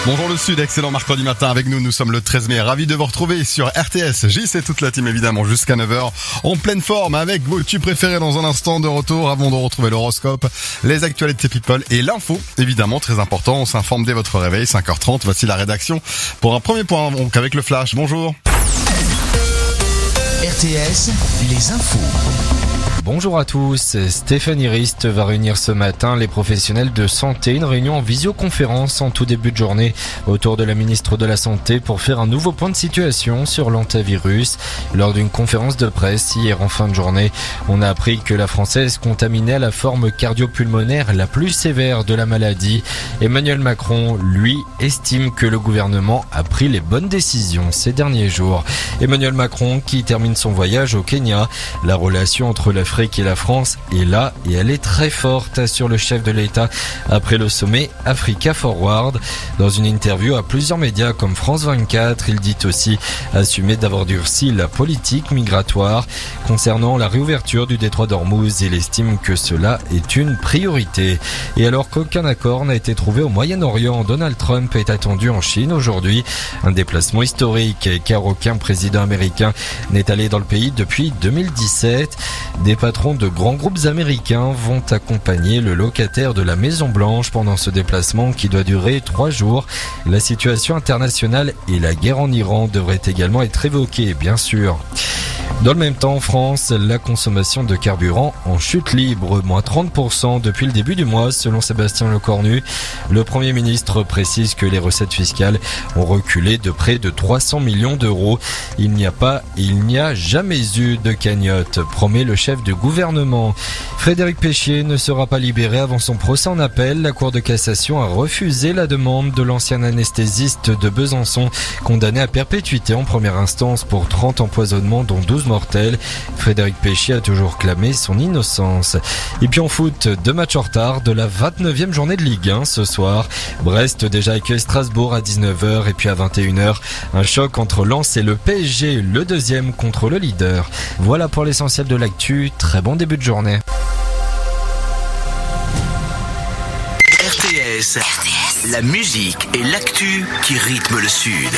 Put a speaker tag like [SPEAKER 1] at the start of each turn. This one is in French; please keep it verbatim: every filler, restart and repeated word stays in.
[SPEAKER 1] Bonjour le Sud, excellent mercredi matin avec nous, nous sommes le treize mai, ravis de vous retrouver sur R T S, J C toute la team évidemment jusqu'à neuf heures, en pleine forme avec vos tubes préférés dans un instant de retour avant de retrouver l'horoscope, les actualités people et l'info, évidemment très important, on s'informe dès votre réveil, cinq heures trente, voici la rédaction pour un premier point donc avec le flash, bonjour.
[SPEAKER 2] R T S, les infos.
[SPEAKER 3] Bonjour à tous, Stéphanie Rist va réunir ce matin les professionnels de santé, une réunion en visioconférence en tout début de journée autour de la ministre de la Santé pour faire un nouveau point de situation sur l'hantavirus. Lors d'une conférence de presse hier en fin de journée, on a appris que la Française contaminée à la forme cardio-pulmonaire la plus sévère de la maladie. Emmanuel Macron, lui, estime que le gouvernement a pris les bonnes décisions ces derniers jours. Emmanuel Macron qui termine son voyage au Kenya, la relation entre l'Afrique et la France est là et elle est très forte, assure le chef de l'État après le sommet Africa Forward. Dans une interview à plusieurs médias comme France vingt-quatre, il dit aussi assumer d'avoir durci la politique migratoire. Concernant la réouverture du détroit d'Ormuz, il estime que cela est une priorité. Et alors qu'aucun accord n'a été trouvé au Moyen-Orient, Donald Trump est attendu en Chine aujourd'hui. Un déplacement historique car aucun président américain n'est allé dans le pays depuis deux mille dix-sept. Des patrons de grands groupes américains vont accompagner le locataire de la Maison Blanche pendant ce déplacement qui doit durer trois jours. La situation internationale et la guerre en Iran devraient également être évoquées, bien sûr. Dans le même temps, en France, la consommation de carburant en chute libre, moins trente pour cent depuis le début du mois, selon Sébastien Lecornu. Le Premier ministre précise que les recettes fiscales ont reculé de près de trois cents millions d'euros. Il n'y a pas et il n'y a jamais eu de cagnotte, promet le chef du gouvernement. Frédéric Péchier ne sera pas libéré avant son procès en appel. La Cour de cassation a refusé la demande de l'ancien anesthésiste de Besançon, condamné à perpétuité en première instance pour trente empoisonnements dont douze mortels. Frédéric Péchier a toujours clamé son innocence. Et puis en foot, deux matchs en retard de la vingt-neuvième journée de Ligue un ce soir. Brest déjà accueille Strasbourg à dix-neuf heures et puis à vingt et une heures, un choc entre Lens et le P S G, le deuxième contre le leader. Voilà pour l'essentiel de l'actu, très bon début de journée.
[SPEAKER 2] R T S, R T S, la musique et l'actu qui rythment le Sud.